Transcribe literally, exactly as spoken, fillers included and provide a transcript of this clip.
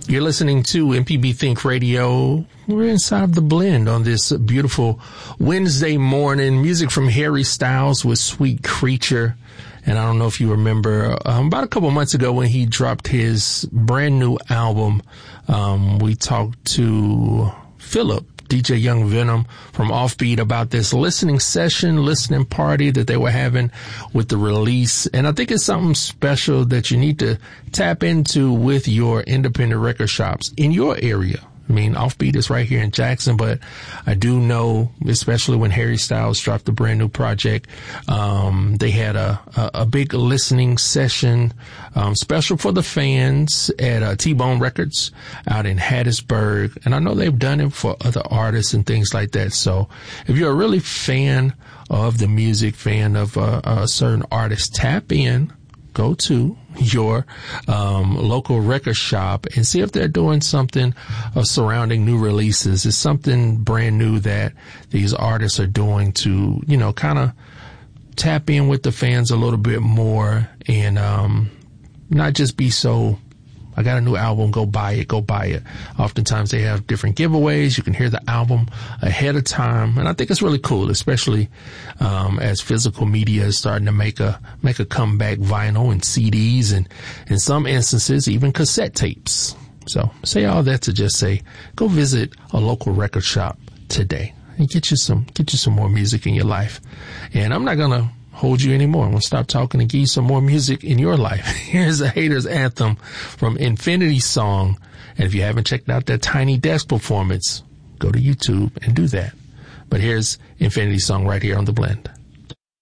You're listening to M P B Think Radio. We're inside of the blend on this beautiful Wednesday morning. Music from Harry Styles with Sweet Creature. And I don't know if you remember, um, about a couple months ago when he dropped his brand new album, um, we talked to Philip, D J Young Venom from Offbeat, about this listening session, listening party that they were having with the release. And I think it's something special that you need to tap into with your independent record shops in your area. I mean, Offbeat is right here in Jackson, but I do know, especially when Harry Styles dropped the brand new project, um, they had a, a, a big listening session, um, special for the fans at uh, T-Bone Records out in Hattiesburg. And I know they've done it for other artists and things like that. So if you're a really fan of the music, fan of uh, a certain artist, tap in. Go to your um, local record shop and see if they're doing something uh, surrounding new releases. It's something brand new that these artists are doing to, you know, kind of tap in with the fans a little bit more and um, not just be so, I got a new album, go buy it, go buy it. Oftentimes they have different giveaways. You can hear the album ahead of time. And I think it's really cool, especially um, as physical media is starting to make a make a comeback, vinyl and C Ds and in some instances even cassette tapes. So say all that to just say, go visit a local record shop today and get you some get you some more music in your life. And I'm not going to hold you anymore. I'm going to stop talking and give you some more music in your life. Here's a Haters Anthem from Infinity Song. And if you haven't checked out that Tiny Desk performance, go to YouTube and do that. But here's Infinity Song right here on The Blend.